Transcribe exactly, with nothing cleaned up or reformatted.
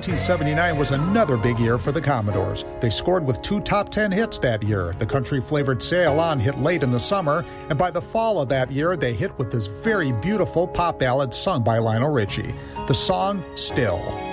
nineteen seventy-nine was another big year for the Commodores. They scored with two top ten hits that year. The country-flavored Sail On hit late in the summer, and by the fall of that year, they hit with this very beautiful pop ballad sung by Lionel Richie. The song, Still.